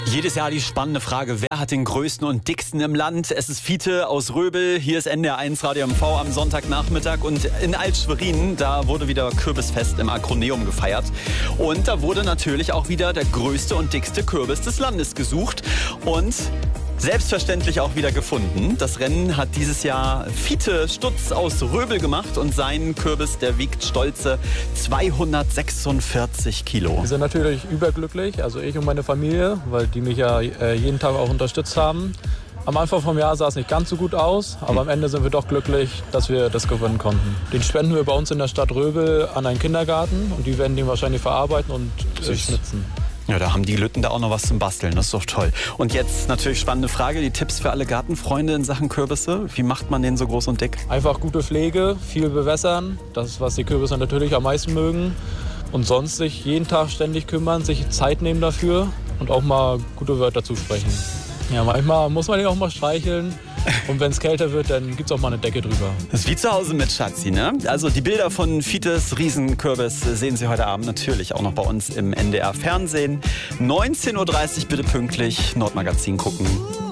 Jedes Jahr die spannende Frage, wer hat den größten und dicksten im Land? Es ist Fiete aus Röbel, hier ist NDR1 Radio MV am Sonntagnachmittag und in Alt-Schwerin, da wurde wieder Kürbisfest im Akroneum gefeiert. Und da wurde natürlich auch wieder der größte und dickste Kürbis des Landes gesucht und selbstverständlich auch wieder gefunden. Das Rennen hat dieses Jahr Fiete Stutz aus Röbel gemacht und sein Kürbis, der wiegt stolze 246 Kilo. Wir sind natürlich überglücklich, also ich und meine Familie, weil die mich ja jeden Tag auch unterstützt haben. Am Anfang vom Jahr sah es nicht ganz so gut aus, aber am Ende sind wir doch glücklich, dass wir das gewinnen konnten. Den spenden wir bei uns in der Stadt Röbel an einen Kindergarten und die werden den wahrscheinlich verarbeiten und schnitzen. Ja, da haben die Lütten da auch noch was zum Basteln, das ist doch toll. Und jetzt natürlich spannende Frage, die Tipps für alle Gartenfreunde in Sachen Kürbisse. Wie macht man den so groß und dick? Einfach gute Pflege, viel bewässern, das ist, was die Kürbisse natürlich am meisten mögen. Und sonst sich jeden Tag ständig kümmern, sich Zeit nehmen dafür und auch mal gute Wörter zusprechen. Ja, manchmal muss man die auch mal streicheln. Und wenn es kälter wird, dann gibt es auch mal eine Decke drüber. Das ist wie zu Hause mit Schatzi, ne? Also die Bilder von Fietes Riesenkürbis sehen Sie heute Abend natürlich auch noch bei uns im NDR Fernsehen. 19:30 Uhr bitte pünktlich Nordmagazin gucken.